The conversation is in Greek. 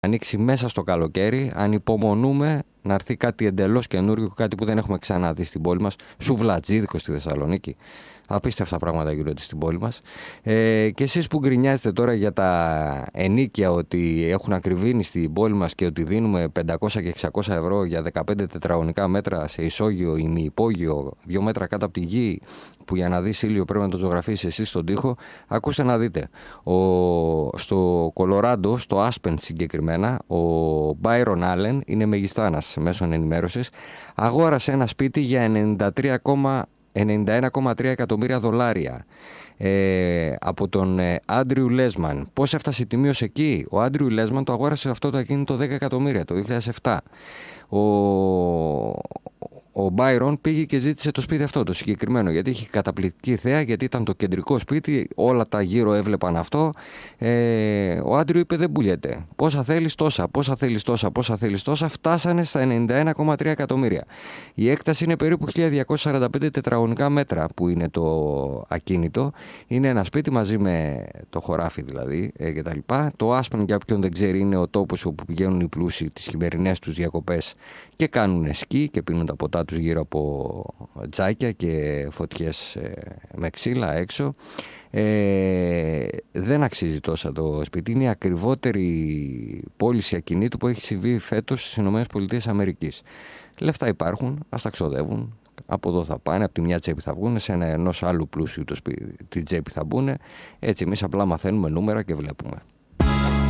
ανοίξει μέσα στο καλοκαίρι. Ανυπομονούμε να έρθει κάτι εντελώς καινούριο, κάτι που δεν έχουμε ξαναδεί στην πόλη μας. Σουβλατζίδικο στη Θεσσαλονίκη. Απίστευτα πράγματα γίνονται στην πόλη μας. Και εσείς που γκρινιάζετε τώρα για τα ενοίκια ότι έχουν ακριβήνει στην πόλη μας και ότι δίνουμε 500 και 600 ευρώ για 15 τετραγωνικά μέτρα σε ισόγειο ή μη υπόγειο, 2 μέτρα κάτω από τη γη, που για να δεις ήλιο πρέπει να το ζωγραφίσεις εσείς στον τοίχο, ακούστε να δείτε. Στο Κολοράντο, στο Άσπεν συγκεκριμένα, ο Μπάιρον Άλεν, είναι μεγιστάνας μέσων ενημέρωσης, αγόρασε ένα σπίτι για 91,3 εκατομμύρια δολάρια από τον Άντριου Λέσμαν. Πώς έφτασε η τιμή ως εκεί? Ο Άντριου Λέσμαν το αγόρασε αυτό το ακίνητο 10 εκατομμύρια το 2007. Ο Μπάιρον πήγε και ζήτησε το σπίτι αυτό το συγκεκριμένο, γιατί είχε καταπληκτική θέα, γιατί ήταν το κεντρικό σπίτι, όλα τα γύρω έβλεπαν αυτό. Ο Άντριου είπε δεν πουλιέται. Πόσα θέλεις τόσα, πόσα θέλεις τόσα, πόσα θέλεις τόσα. Φτάσανε στα 91,3 εκατομμύρια. Η έκταση είναι περίπου 1245 τετραγωνικά μέτρα που είναι το ακίνητο. Είναι ένα σπίτι μαζί με το χωράφι δηλαδή κτλ. Το Άσπεν, για όποιον δεν ξέρει, είναι ο τόπος όπου πηγαίνουν οι πλούσιοι τις χειμερινές τους διακοπές και κάνουν σκι και πίνουν τα ποτά τους γύρω από τζάκια και φωτιές με ξύλα έξω. Δεν αξίζει τόσα το σπίτι. Είναι η ακριβότερη πώληση ακινήτου που έχει συμβεί φέτος στις ΗΠΑ. Λεφτά υπάρχουν, ας τα ξοδεύουν. Από εδώ θα πάνε, από τη μια τσέπη θα βγουν, σε ενός άλλου πλούσιου τη τσέπη θα μπουν. Έτσι εμείς απλά μαθαίνουμε νούμερα και βλέπουμε.